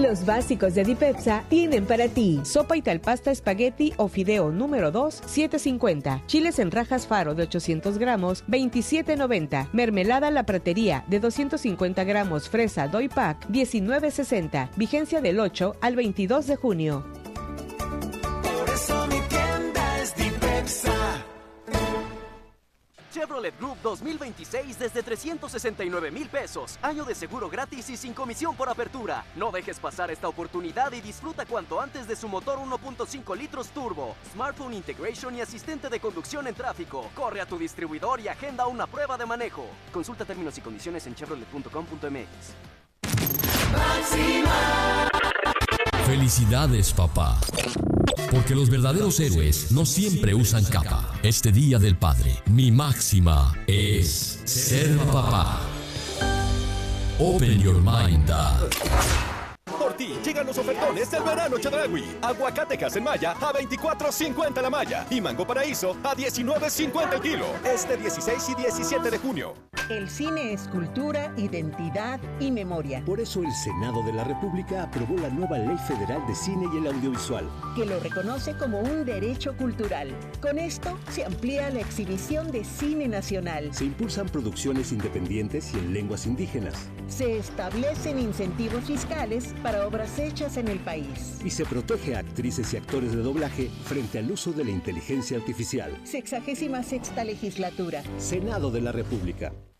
Los básicos de Dipepsa tienen para ti sopa Italpasta espagueti o fideo número 2, 7.50. Chiles en rajas Faro de 800 gramos, 27.90. Mermelada La Pratería de 250 gramos fresa Doy Pack, 19.60. Vigencia del 8 al 22 de junio. Por eso mi tienda es Dipepsa. Chevrolet Group 2026 desde 369,000 pesos. Año de seguro gratis y sin comisión por apertura. No dejes pasar esta oportunidad y disfruta cuanto antes de su motor 1.5 litros turbo, smartphone integration y asistente de conducción en tráfico. Corre a tu distribuidor y agenda una prueba de manejo. Consulta términos y condiciones en chevrolet.com.mx. Felicidades, papá. Porque los verdaderos héroes no siempre usan capa. Este Día del Padre, mi máxima es ser papá. Open your mind, Dad. Por ti llegan los ofertones del verano Chedraui. Aguacatejas en malla a 24.50 la malla y mango paraíso a 19.50 el kilo. Este 16 y 17 de junio. El cine es cultura, identidad y memoria. Por eso el Senado de la República aprobó la nueva Ley Federal de Cine y el Audiovisual, que lo reconoce como un derecho cultural. Con esto se amplía la exhibición de cine nacional. Se impulsan producciones independientes y en lenguas indígenas. Se establecen incentivos fiscales para obras hechas en el país. Y se protege a actrices y actores de doblaje frente al uso de la inteligencia artificial. 66ª legislatura. Senado de la República.